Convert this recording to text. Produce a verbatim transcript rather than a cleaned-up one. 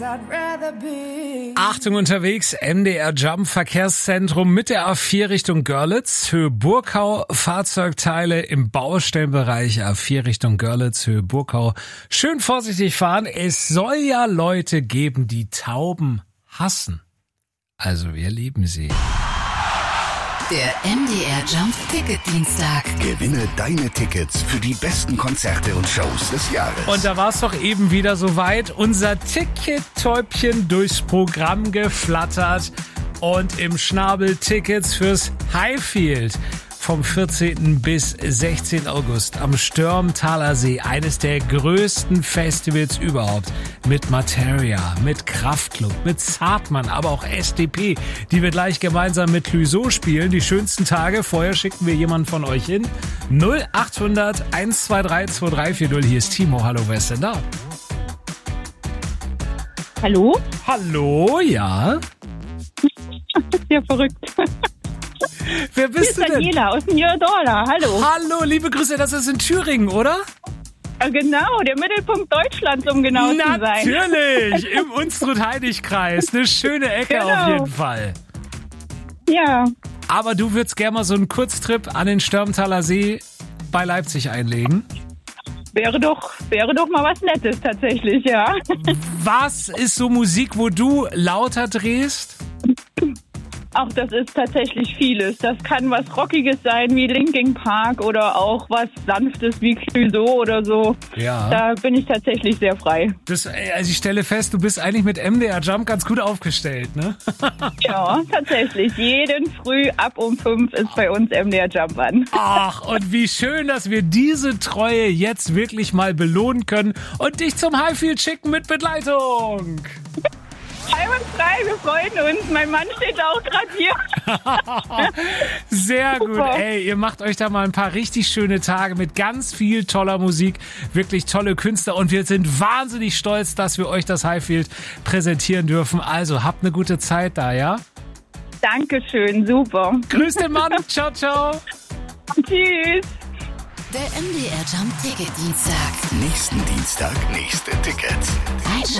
Achtung unterwegs, M D R Jump Verkehrszentrum mit der A vier Richtung Görlitz, Höhe Burkau, Fahrzeugteile im Baustellenbereich A vier Richtung Görlitz, Höhe Burkau. Schön vorsichtig fahren, es soll ja Leute geben, die Tauben hassen. Also wir lieben sie. Der M D R Jump Ticket Dienstag. Gewinne deine Tickets für die besten Konzerte und Shows des Jahres. Und da war es doch eben wieder soweit. Unser Ticket-Täubchen durchs Programm geflattert und im Schnabel Tickets fürs Highfield. Vom vierzehnten bis sechzehnten August am Störmtaler See, eines der größten Festivals überhaupt. Mit Materia, mit Kraftklub, mit Zartmann, aber auch S D P, die wir gleich gemeinsam mit Clouseau spielen. Die schönsten Tage. Vorher schicken wir jemanden von euch hin. null achthundert eins zwei drei zwei drei vier null. Hier ist Timo. Hallo, wer ist denn da? Hallo? Hallo, ja? Das ist ja verrückt. Wer bist Hier ist du denn? Daniela aus Niederdorla. Hallo. Hallo, liebe Grüße, das ist in Thüringen, oder? Ja, genau, der Mittelpunkt Deutschlands, um genau zu sein. Natürlich, im Unstrut-Heidig-Kreis. Eine schöne Ecke Genau. auf jeden Fall. Ja, Aber du würdest gerne mal so einen Kurztrip an den Störmtaler See bei Leipzig einlegen. wäre doch, wäre doch mal was Nettes tatsächlich, ja. Was ist so Musik, wo du lauter drehst? Auch das ist tatsächlich vieles. Das kann was Rockiges sein wie Linkin Park oder auch was Sanftes wie Clouseau oder so. Ja. Da bin ich tatsächlich sehr frei. Das, also ich stelle fest, du bist eigentlich mit M D R Jump ganz gut aufgestellt, ne? Ja, tatsächlich. Jeden Früh ab um fünf ist bei uns M D R Jump an. Ach, und wie schön, dass wir diese Treue jetzt wirklich mal belohnen können und dich zum Highfield schicken mit Begleitung. Einwandfrei, wir freuen uns. Mein Mann steht auch gerade hier. Sehr gut. Super. Ey, ihr macht euch da mal ein paar richtig schöne Tage mit ganz viel toller Musik, wirklich tolle Künstler und wir sind wahnsinnig stolz, dass wir euch das Highfield präsentieren dürfen. Also habt eine gute Zeit da, ja? Dankeschön, super. Grüß den Mann. Ciao, ciao. Tschüss. Der M D R Jump Ticket Dienstag. Nächsten Dienstag nächste Tickets. Einschalten.